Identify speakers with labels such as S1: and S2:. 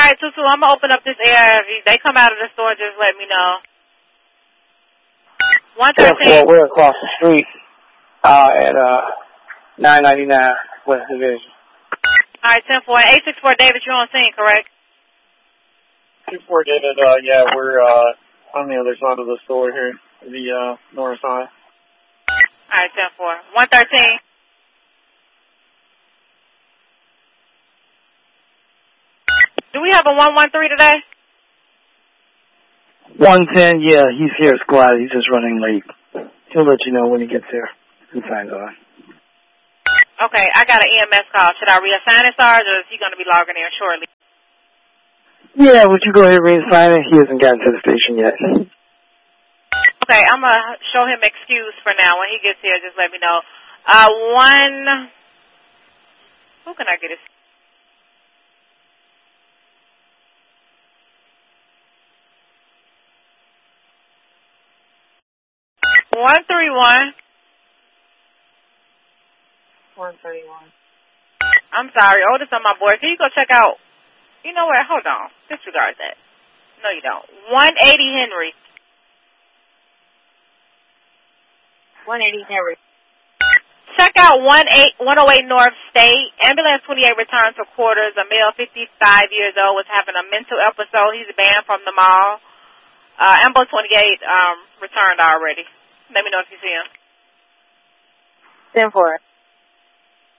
S1: right, Tutu, I'm going to open up this area. If they come out of the store, just let me know. 113.
S2: We're across the street at 999 West Division.
S1: All right, 10-4. 864 David, you're on scene, correct?
S3: 2-4 David, yeah, we're on the other side of the store here, the north side.
S1: All right, 10-4. 113. Do we have a 113 today?
S2: 110, yeah, he's here, squad. He's just running late. He'll let you know when he gets here and signs on.
S1: Okay, I got an EMS call. Should I reassign it, Sarge, or is he going to be logging in shortly?
S2: Yeah, would you go ahead and reassign it? He hasn't gotten to the station yet.
S1: Okay, I'm going to show him excuse for now. When he gets here, just let me know. Who can I get his? One 131. I'm sorry, Otis on my board. Can you go check out? You know what? Hold on. Disregard that. No, you don't. 180 Henry.
S4: 180 Henry.
S1: Check out 108 North State. Ambulance 28 returned to quarters. A male 55 years old was having a mental episode. He's banned from the mall. Ambo 28 returned already. Let me know if you see him.
S4: 10-4.